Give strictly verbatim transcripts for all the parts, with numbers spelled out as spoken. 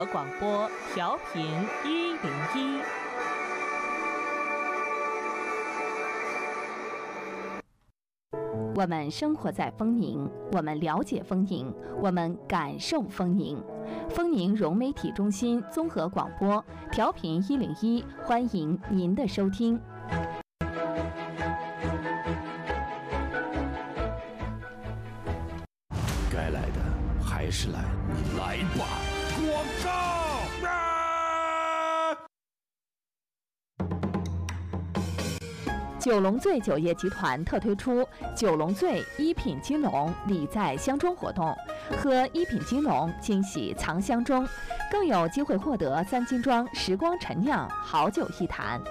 广播调频一零一。 我们生活在丰宁，我们了解丰宁，我们感受丰宁。丰宁融媒体中心综合广播调频一零一，欢迎您的收听。 该来的还是来，来吧，广告！啊！ 九龙醉酒业集团特推出九龙醉一品金龙礼在箱中活动，喝一品金龙惊喜藏箱中，更有机会获得三金庄时光陈酿好酒一坛。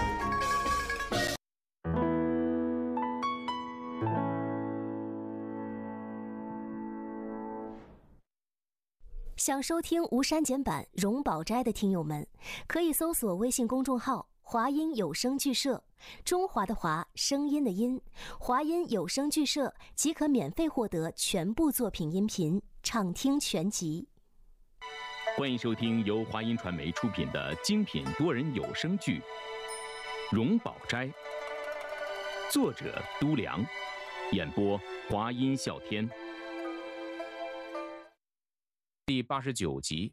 想收听无删减版《荣宝斋》的听友们，可以搜索微信公众号华音有声剧社，中华的华，声音的音，华音有声剧社即可免费获得全部作品音频，畅听全集。 欢迎收听由华音传媒出品的精品多人有声剧《荣宝斋》，作者都良，演播华音笑天。第八十九集。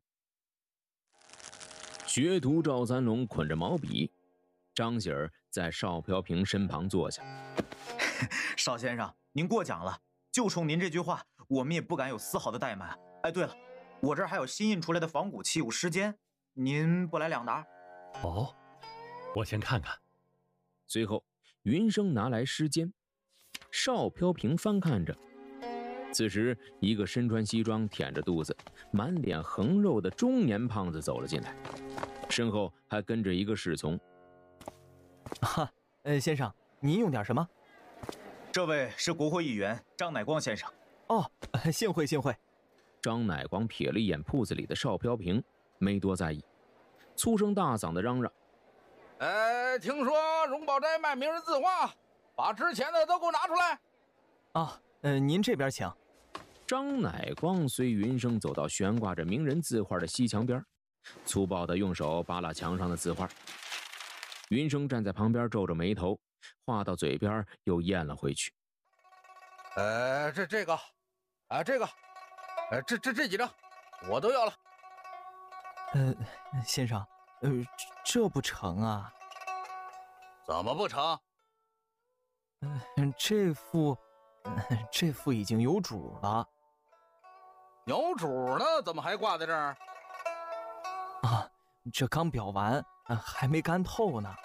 学徒赵三龙捆着毛笔，张喜儿在邵飘萍身旁坐下。 邵先生，您过奖了，就冲您这句话，我们也不敢有丝毫的怠慢。哎，对了，我这儿还有新印出来的仿古器五十间，您不来两沓？ 哦，我先看看。 随后，云生拿来诗笺，邵飘萍翻看着。此时，一个身穿西装、腆着肚子、满脸横肉的中年胖子走了进来，身后还跟着一个侍从。 哈，呃，先生，您用点什么？ 这位是国会议员张乃光先生。 哦，幸会幸会。 张乃光瞥了一眼铺子里的邵飘萍，没多在意，粗声大嗓地嚷嚷：“ 呃，听说荣宝斋卖名人字画，把值钱的都给我拿出来。” 啊，呃，您这边请。 张乃光随云生走到悬挂着名人字画的西墙边，粗暴地用手扒拉墙上的字画。云生站在旁边皱着眉头，话到嘴边又咽了回去。 呃，这这个，啊、呃，这个，呃，这这这几张，我都要了。 呃，先生，呃，这这不成啊？ 怎么不成？ 嗯、呃，这幅，呃，这幅已经有主了。 有主呢？怎么还挂在这儿？ 啊，这刚裱完，呃，还没干透呢。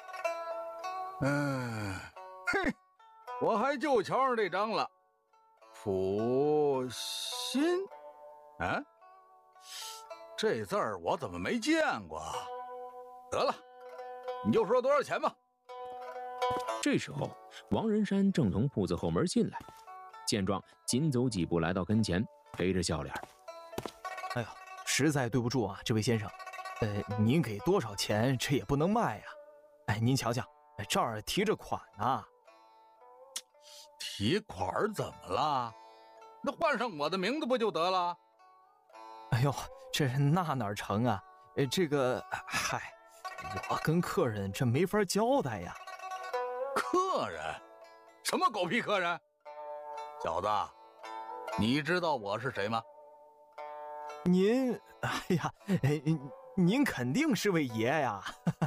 嗯，嘿，我还就瞧上这张了。普心，啊，这字儿我怎么没见过？得了，你就说多少钱吧。 这时候，王仁山正从铺子后门进来，见状，紧走几步来到跟前，陪着笑脸。 哎呦，实在对不住啊，这位先生，呃，您给多少钱，这也不能卖呀。哎，您瞧瞧，这儿提着款呢。 提款怎么了？那换上我的名字不就得了？ 哎呦，这那哪成啊？这个，嗨，我跟客人这没法交代呀。 客人？什么狗屁客人？小子，你知道我是谁吗？ 您，哎呀，您肯定是位爷呀。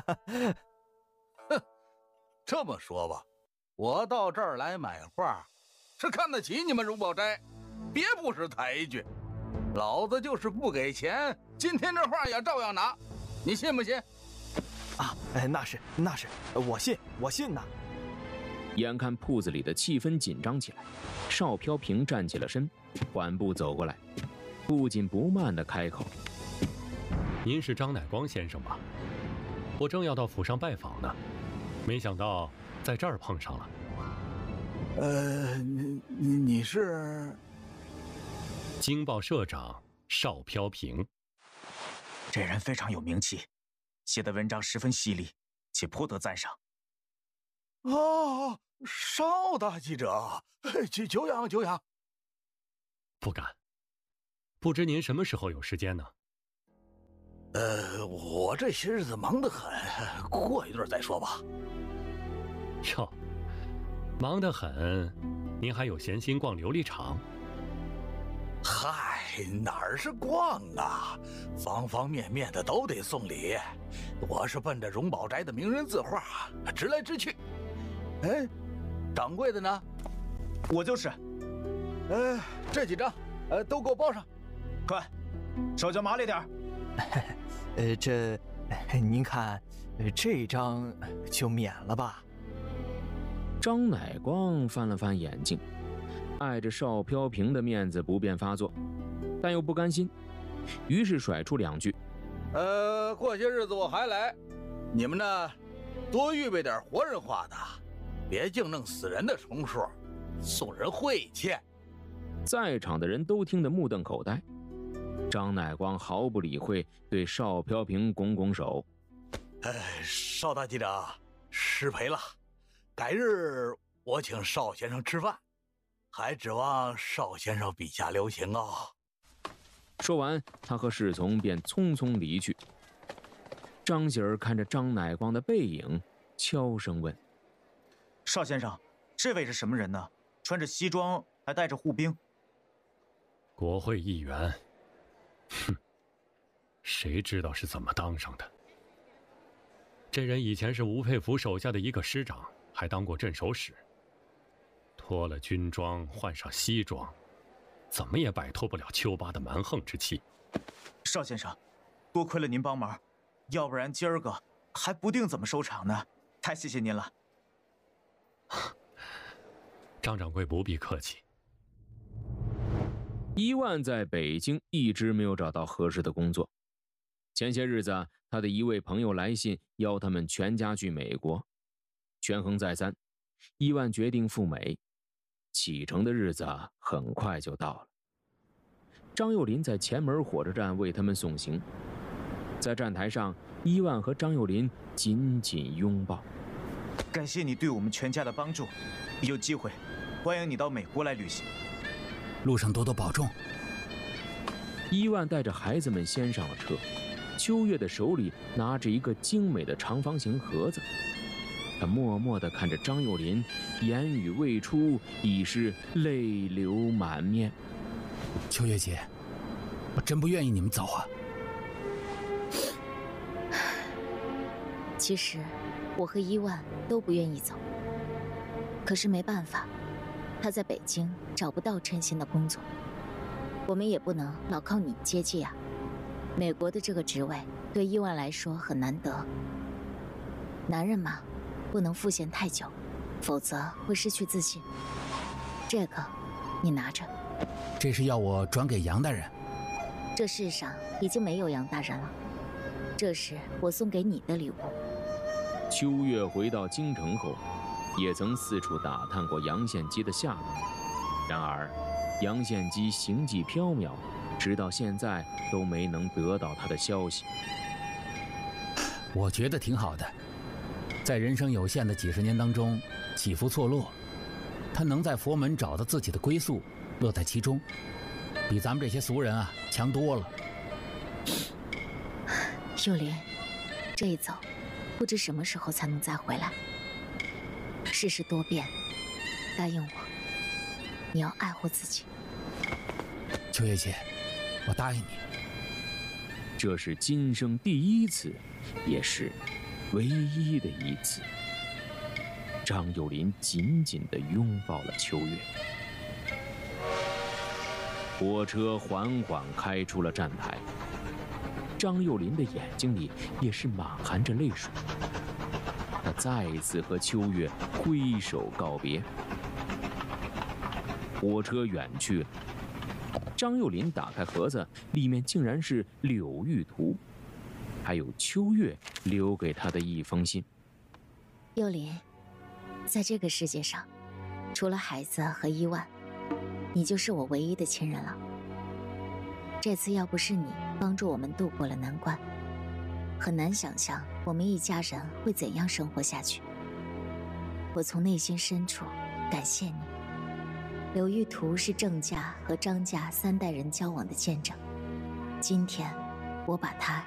哼，这么说吧，我到这儿来买画，是看得起你们荣宝斋，别不识抬举。老子就是不给钱，今天这画也照样拿，你信不信？ 啊，哎，那是那是，我信我信呐。 眼看铺子里的气氛紧张起来，邵飘萍站起了身，缓步走过来，不紧不慢地开口：“ 您是张乃光先生吧？我正要到府上拜访呢，没想到在这儿碰上了。” 呃，你你是？ 京报社长邵飘萍。 这人非常有名气，写的文章十分犀利，且颇得赞赏。 哦，邵大记者，久久仰久仰。 不敢，不知您什么时候有时间呢？ 呃，我这些日子忙得很，过一段再说吧。 哟，忙得很，您还有闲心逛琉璃厂？ 嗨，哪儿是逛啊，方方面面的都得送礼。我是奔着荣宝斋的名人字画直来直去。哎，掌柜的呢？ 我就是。 呃，这几张，呃，都给我包上。 快，手脚麻利点儿。 呃，这，您看，这张就免了吧。 张乃光翻了翻眼睛，碍着邵飘萍的面子不便发作，但又不甘心，于是甩出两句： 呃，过些日子我还来，你们呢，多预备点活人画的，别净弄死人的重数，送人晦气。 在场的人都听得目瞪口呆。张乃光毫不理会，对邵飘萍拱拱手： 哎，邵大机长，失陪了，改日我请邵先生吃饭，还指望邵先生笔下留情哦。 说完，他和侍从便匆匆离去。张喜儿看着张乃光的背影，悄声问： 邵先生，这位是什么人呢？穿着西装，还带着护兵。 国会议员，哼，谁知道是怎么当上的？这人以前是吴佩孚手下的一个师长，还当过镇守使。脱了军装，换上西装，怎么也摆脱不了邱八的蛮横之气。 邵先生，多亏了您帮忙，要不然今儿个还不定怎么收场呢。太谢谢您了。 张掌柜不必客气。 伊万在北京一直没有找到合适的工作。前些日子，他的一位朋友来信邀他们全家去美国。权衡再三，伊万决定赴美。启程的日子很快就到了。张幼林在前门火车站为他们送行。在站台上，伊万和张幼林紧紧拥抱。 感谢你对我们全家的帮助，有机会，欢迎你到美国来旅行。 路上多多保重。 伊万带着孩子们先上了车，秋月的手里拿着一个精美的长方形盒子，他默默地看着张幼林，言语未出，已是泪流满面。 秋月姐，我真不愿意你们走啊。 其实，我和伊万都不愿意走，可是没办法。他在北京找不到称心的工作，我们也不能老靠你接济啊。美国的这个职位对伊万来说很难得，男人嘛，不能赋闲太久，否则会失去自信。这个，你拿着。 这是要我转给杨大人。 这世上已经没有杨大人了，这是我送给你的礼物。 秋月回到京城后，也曾四处打探过杨献基的下落，然而杨献基行迹飘渺，直到现在都没能得到他的消息。 我觉得挺好的，在人生有限的几十年当中起伏错落，他能在佛门找到自己的归宿，乐在其中，比咱们这些俗人啊强多了。 幼林，这一走不知什么时候才能再回来。世事多变，答应我，你要爱护自己。 秋月姐，我答应你。 这是今生第一次，也是唯一的一次。张幼林紧紧地拥抱了秋月。火车缓缓开出了站台，张幼林的眼睛里也是满含着泪水。他再一次和秋月挥手告别。火车远去了，张幼林打开盒子，里面竟然是柳玉图，还有秋月留给他的一封信。 幼林，在这个世界上，除了孩子和伊万，你就是我唯一的亲人了。这次要不是你帮助我们度过了难关，很难想象我们一家人会怎样生活下去。我从内心深处感谢你。柳玉图是郑家和张家三代人交往的见证，今天我把它